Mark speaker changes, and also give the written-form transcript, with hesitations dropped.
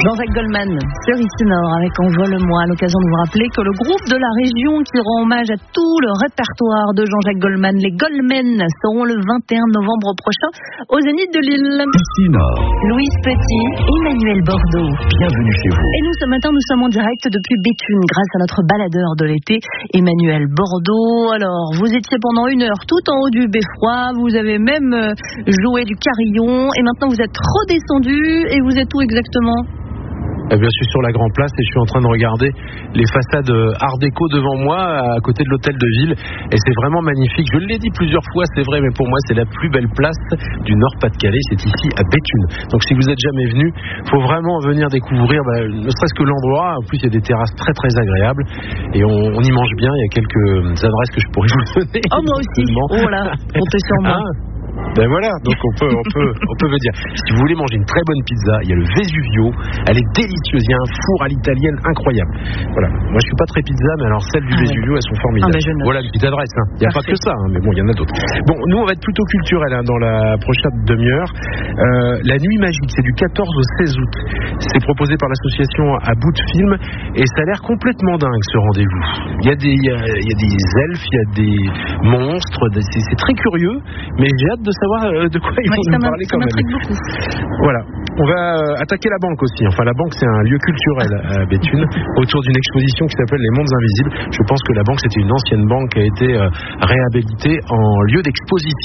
Speaker 1: Jean-Jacques Goldman sur Ici Nord avec Envole-moi, à l'occasion de vous rappeler que le groupe de la région qui rend hommage à tout le répertoire de Jean-Jacques Goldman, les Goldmen, seront le 21 novembre prochain au Zénith de Lille.
Speaker 2: Ici Nord.
Speaker 1: Louise Petit, Emmanuel Bordeaux.
Speaker 2: Bienvenue chez vous.
Speaker 1: Et nous, ce matin, nous sommes en direct depuis Béthune grâce à notre baladeur de l'été, Emmanuel Bordeaux. Alors, vous étiez pendant 1 heure tout en haut du beffroi, vous avez même joué du carillon et maintenant vous êtes redescendu et vous êtes où exactement ?
Speaker 3: Eh bien, je suis sur la Grand Place et je suis en train de regarder les façades art déco devant moi, à côté de l'hôtel de ville. Et c'est vraiment magnifique. Je l'ai dit plusieurs fois, c'est vrai, mais pour moi, c'est la plus belle place du Nord-Pas-de-Calais. C'est ici, à Béthune. Donc, si vous n'êtes jamais venu, il faut vraiment venir découvrir, ne serait-ce que l'endroit. En plus, il y a des terrasses très, très agréables. Et on y mange bien. Il y a quelques adresses que je pourrais vous donner.
Speaker 1: Oh, moi aussi. Oh là, comptez sur moi.
Speaker 3: Ben voilà, donc on peut venir. Si vous voulez manger une très bonne pizza, il y a le Vesuvio, elle est délicieuse, il y a un four à l'italienne incroyable. Voilà, moi je suis pas très pizza, mais alors celles du Vesuvio, elles sont formidables. Voilà une petite adresse, il n'y a pas que ça, mais bon, il y en a d'autres. Bon, nous on va être plutôt culturel dans la prochaine demi-heure. La nuit magique, c'est du 14 au 16 août. C'est proposé par l'association À Bout de Film et ça a l'air complètement dingue ce rendez-vous. Il y a des elfes, il y a des monstres, c'est très curieux, mais j'ai hâte de savoir de quoi ils vont nous parler quand même.
Speaker 1: Beaucoup.
Speaker 3: Voilà, on va attaquer la banque aussi. Enfin, la banque, c'est un lieu culturel à Béthune, autour d'une exposition qui s'appelle Les Mondes Invisibles. Je pense que la banque, c'était une ancienne banque qui a été réhabilitée en lieu d'exposition.